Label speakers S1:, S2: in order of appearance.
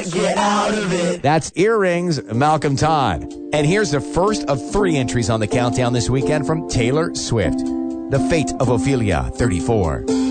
S1: get out of it.
S2: That's Earrings, Malcolm Todd. And here's the first of 3 entries on the countdown this weekend from Taylor Swift. The Fate of Ophelia, 34.